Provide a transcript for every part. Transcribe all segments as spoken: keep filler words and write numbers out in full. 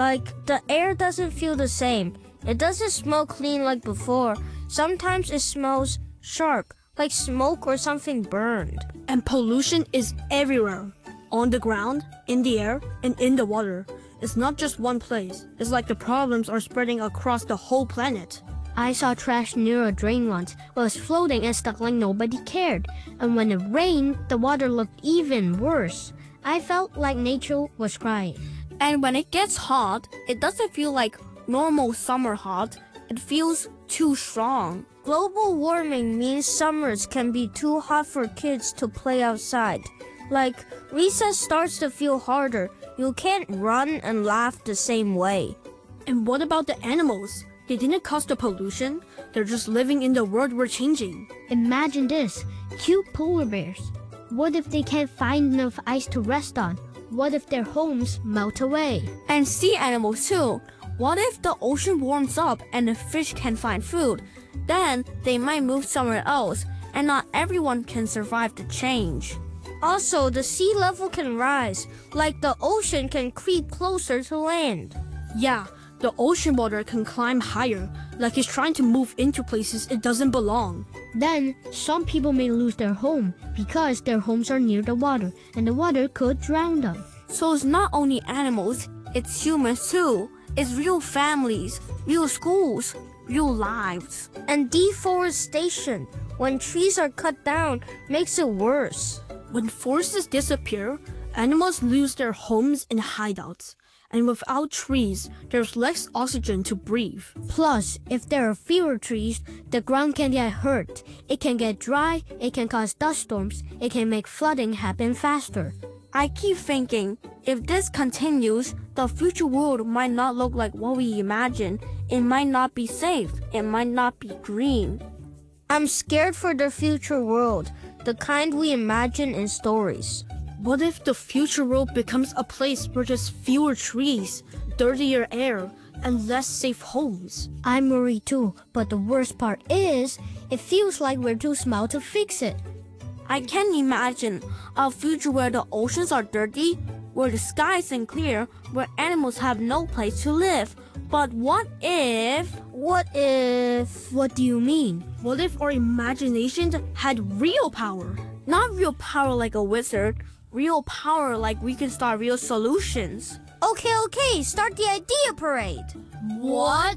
Like, the air doesn't feel the same. It doesn't smell clean like before. Sometimes it smells sharp, like smoke or something burned. And pollution is everywhere. On the ground, in the air, and in the water. It's not just one place. It's like the problems are spreading across the whole planet. I saw trash near a drain once. It was floating and stuck like nobody cared. And when it rained, the water looked even worse. I felt like nature was crying. And when it gets hot, it doesn't feel like normal summer hot. It feels too strong. Global warming means summers can be too hot for kids to play outside. Like, recess starts to feel harder. You can't run and laugh the same way. And what about the animals? They didn't cause the pollution. They're just living in the world we're changing. Imagine this. Cute polar bears. What if they can't find enough ice to rest on? What if their homes melt away? And sea animals too. What if the ocean warms up and the fish can find food? Then they might move somewhere else, and not everyone can survive the change. Also, the sea level can rise, like the ocean can creep closer to land. Yeah, the ocean water can climb higher, like it's trying to move into places it doesn't belong. Then, some people may lose their home because their homes are near the water, and the water could drown them. So it's not only animals, it's humans too. It's real families, real schools, real lives. And deforestation, when trees are cut down, makes it worse. When forests disappear, animals lose their homes and hideouts. And without trees, there's less oxygen to breathe. Plus, if there are fewer trees, the ground can get hurt. It can get dry, it can cause dust storms, it can make flooding happen faster. I keep thinking, if this continues, the future world might not look like what we imagine. It might not be safe. It might not be green. I'm scared for the future world, the kind we imagine in stories. What if the future world becomes a place where there's fewer trees, dirtier air, and less safe homes? I'm worried too, but the worst part is, it feels like we're too small to fix it. I can imagine a future where the oceans are dirty, where the sky isn't clear, where animals have no place to live. But what if... What if... What do you mean? What if our imaginations had real power? Not real power like a wizard, real power like we can start real solutions. Okay, okay, start the idea parade. What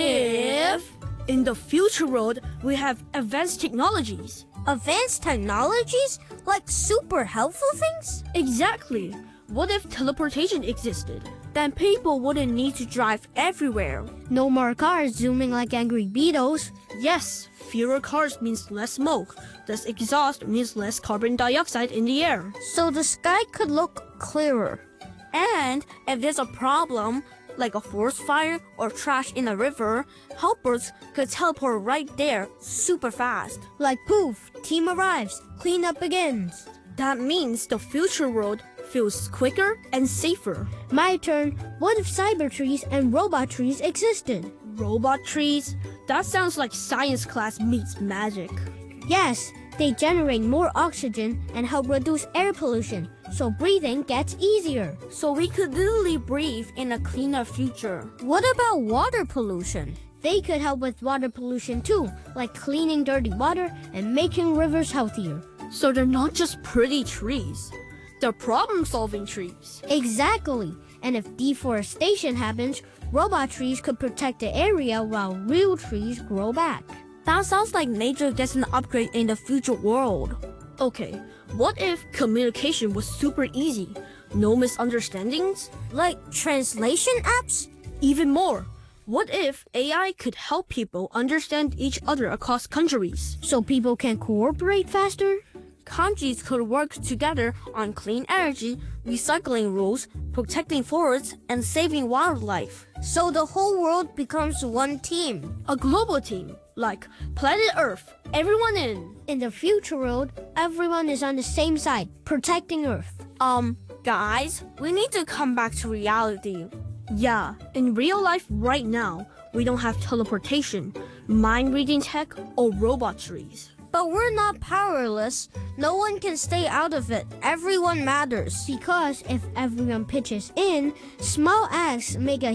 if... In the future world, we have advanced technologies. Advanced technologies? Like super helpful things? Exactly. What if teleportation existed? Then people wouldn't need to drive everywhere. No more cars zooming like angry beetles. Yes, fewer cars means less smoke. Less exhaust means less carbon dioxide in the air. So the sky could look clearer. And if there's a problem, like a forest fire or trash in a river, helpers could teleport right there super fast. Like poof, team arrives, cleanup begins. That means the future world feels quicker and safer. My turn. What if cyber trees and robot trees existed? Robot trees? That sounds like science class meets magic. Yes, they generate more oxygen and help reduce air pollution, so breathing gets easier. So we could literally breathe in a cleaner future. What about water pollution? They could help with water pollution too, like cleaning dirty water and making rivers healthier. So they're not just pretty trees. They're problem-solving trees. Exactly. And if deforestation happens, robot trees could protect the area while real trees grow back. That sounds like nature gets an upgrade in the future world. Okay, what if communication was super easy? No misunderstandings? Like translation apps? Even more. What if A I could help people understand each other across countries? So people can cooperate faster? Countries could work together on clean energy, recycling rules, protecting forests, and saving wildlife. So the whole world becomes one team. A global team, like Planet Earth, everyone in. In the future world, everyone is on the same side, protecting Earth. Um, guys, we need to come back to reality. Yeah, in real life right now, we don't have teleportation, mind-reading tech, or robot trees. But we're not powerless. No one can stay out of it. Everyone matters. Because if everyone pitches in, small acts make a